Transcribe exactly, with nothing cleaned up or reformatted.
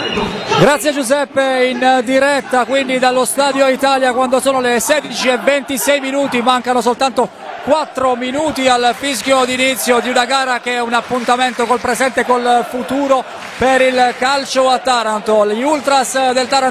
Grazie Giuseppe, in diretta quindi dallo Stadio Italia quando sono le sedici e ventisei minuti, mancano soltanto quattro minuti al fischio d'inizio di una gara che è un appuntamento col presente e col futuro per il calcio a Taranto. Gli Ultras del Taranto